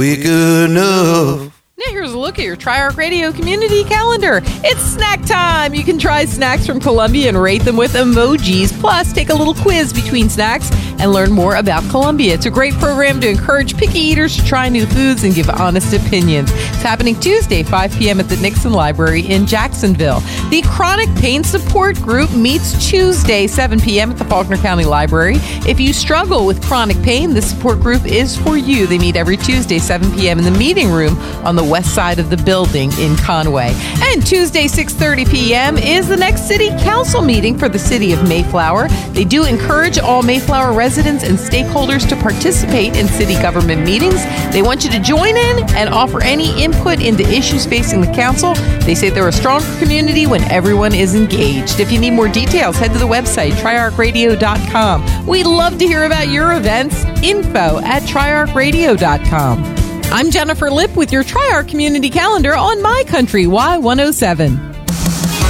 We good enough. Now here's a look at your TriArc Radio community calendar. It's snack time. You can try snacks from Columbia and rate them with emojis. Plus, take a little quiz between snacks and learn more about Columbia. It's a great program to encourage picky eaters to try new foods and give honest opinions. It's happening Tuesday, 5 p.m. at the Nixon Library in Jacksonville. The Chronic Pain Support Group meets Tuesday, 7 p.m. at the Faulkner County Library. If you struggle with chronic pain, this support group is for you. They meet every Tuesday, 7 p.m. in the meeting room on the west side of the building in Conway. And Tuesday, 6:30 p.m. is the next City Council meeting for the City of Mayflower. They do encourage all Mayflower residents and stakeholders to participate in city government meetings. They want you to join in and offer any input into issues facing the council. They say they're a stronger community when everyone is engaged. If you need more details, head to the website, triarcradio.com. We'd love to hear about your events. info@triarcradio.com. I'm Jennifer Lipp with your TriArc Community Calendar on My Country Y107.